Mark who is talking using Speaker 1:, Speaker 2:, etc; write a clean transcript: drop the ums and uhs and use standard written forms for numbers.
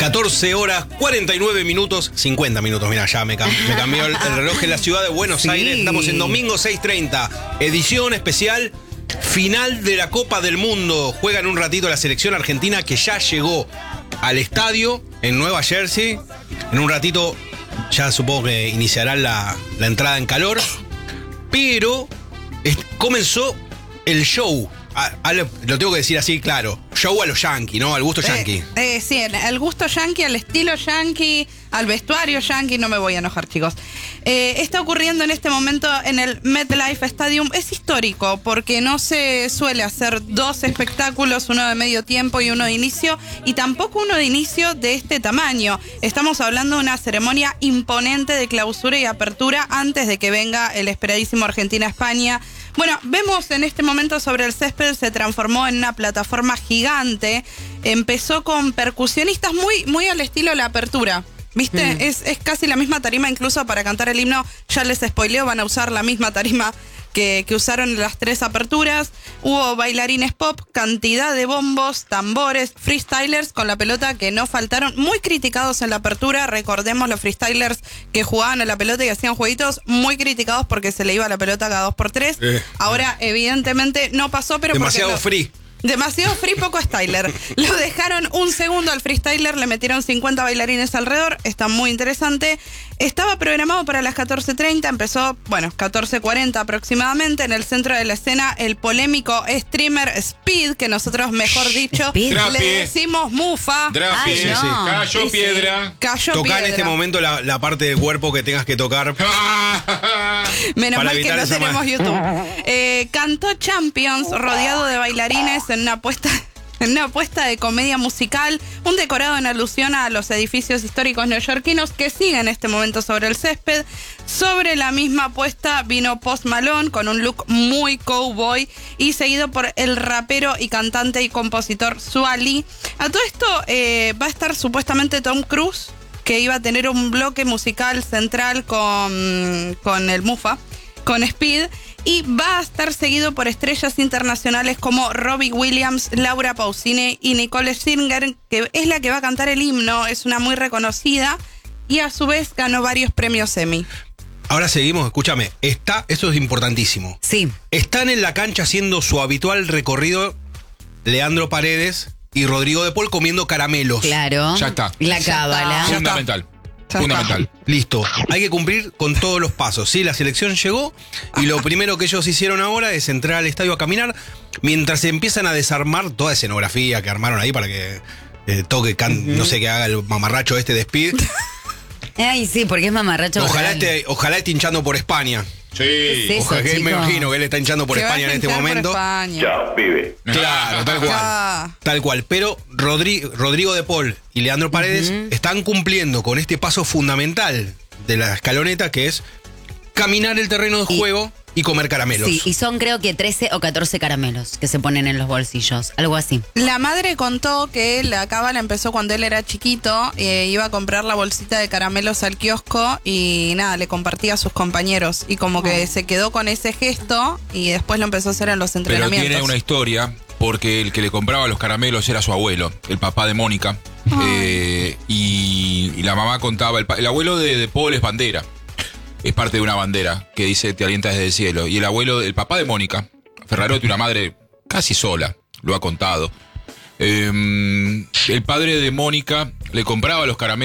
Speaker 1: 14 horas, 49 minutos, 50 minutos, mira, ya me cambió el reloj en la ciudad de Buenos Aires. Estamos en domingo 6:30, edición especial, final de la Copa del Mundo. Juega en un ratito la selección argentina que ya llegó al estadio en Nueva Jersey. En un ratito ya supongo que iniciarán la entrada en calor, pero comenzó el show. Lo tengo que decir así, claro. Show a los yankees, ¿no? Al gusto yankee.
Speaker 2: Sí, al gusto yankee, al estilo yankee, al vestuario yankee. No me voy a enojar, chicos. Está ocurriendo en este momento en el MetLife Stadium. Es histórico porque no se suele hacer dos espectáculos, uno de medio tiempo y uno de inicio, y tampoco uno de inicio de este tamaño. Estamos hablando de una ceremonia imponente de clausura y apertura antes de que venga el esperadísimo Argentina-España. Bueno, vemos en este momento sobre el césped, se transformó en una plataforma gigante. Empezó con percusionistas muy al estilo de la apertura. ¿Viste? Es casi la misma tarima, incluso para cantar el himno. Ya les spoileo, van a usar la misma tarima que usaron en las tres aperturas. Hubo bailarines pop, cantidad de bombos, tambores, freestylers con la pelota que no faltaron. Muy criticados en la apertura. Recordemos los freestylers que jugaban a la pelota y hacían jueguitos. Muy criticados porque se le iba la pelota cada 2x3. Ahora, evidentemente, no pasó, pero
Speaker 1: demasiado free.
Speaker 2: Demasiado free, poco styler. Lo dejaron un segundo al freestyler, le metieron 50 bailarines alrededor, está muy interesante. Estaba programado para las 14:30, empezó, 14:40 aproximadamente. En el centro de la escena, el polémico streamer Speed, que nosotros, mejor dicho, le decimos Mufa.
Speaker 3: Drapi,
Speaker 2: no.
Speaker 3: Cayó piedra.
Speaker 1: Toca en este momento la parte del cuerpo que tengas que tocar.
Speaker 2: Menos mal que no tenemos YouTube. Cantó Champions rodeado de bailarines en una apuesta de comedia musical, un decorado en alusión a los edificios históricos neoyorquinos que siguen en este momento sobre el césped. Sobre la misma apuesta vino Post Malone con un look muy cowboy y seguido por el rapero y cantante y compositor Suali. A todo esto va a estar supuestamente Tom Cruise, que iba a tener un bloque musical central con el Mufa, con Speed, y va a estar seguido por estrellas internacionales como Robbie Williams, Laura Pausini y Nicole Scherzinger, que es la que va a cantar el himno, es una muy reconocida y a su vez ganó varios premios Emmy.
Speaker 1: Ahora seguimos, escúchame, eso es importantísimo.
Speaker 4: Sí.
Speaker 1: Están en la cancha haciendo su habitual recorrido Leandro Paredes y Rodrigo de Paul comiendo caramelos.
Speaker 4: Claro.
Speaker 3: Ya está.
Speaker 4: La cábala.
Speaker 3: Fundamental. Fundamental.
Speaker 1: Listo. Hay que cumplir con todos los pasos. Sí, la selección llegó y lo primero que ellos hicieron ahora es entrar al estadio a caminar mientras se empiezan a desarmar toda escenografía que armaron ahí para que toque, no sé, que haga el mamarracho este de Speed.
Speaker 4: Ay, sí, porque es mamarracho.
Speaker 1: Ojalá esté hinchando por España.
Speaker 3: Sí.
Speaker 1: Ojalá, que me imagino que él está hinchando por España en este momento.
Speaker 5: Ya, pibe.
Speaker 1: Claro, tal cual. Tal cual. Pero Rodrigo de Paul y Leandro Paredes están cumpliendo con este paso fundamental de la escaloneta, que es caminar el terreno de juego y comer caramelos.
Speaker 4: Sí, y son creo que 13 o 14 caramelos que se ponen en los bolsillos, algo así.
Speaker 2: La madre contó que la cábala empezó cuando él era chiquito, iba a comprar la bolsita de caramelos al kiosco y nada, le compartía a sus compañeros y como que se quedó con ese gesto y después lo empezó a hacer en los entrenamientos.
Speaker 3: Pero tiene una historia, porque el que le compraba los caramelos era su abuelo, el papá de Mónica, y la mamá contaba, el abuelo de Paul es bandera. Es parte de una bandera que dice te alienta desde el cielo. Y el papá de Mónica, Ferrarotti, una madre casi sola, lo ha contado. El padre de Mónica le compraba los caramelos